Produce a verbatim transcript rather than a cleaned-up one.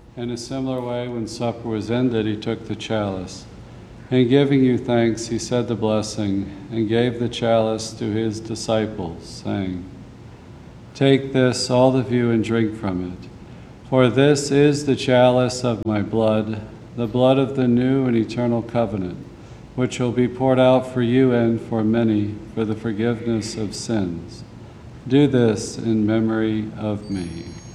In a similar way, when supper was ended, he took the chalice. And giving you thanks, he said the blessing, and gave the chalice to his disciples, saying, "Take this, all of you, and drink from it. For this is the chalice of my blood, the blood of the new and eternal covenant, which will be poured out for you and for many for the forgiveness of sins. Do this in memory of me."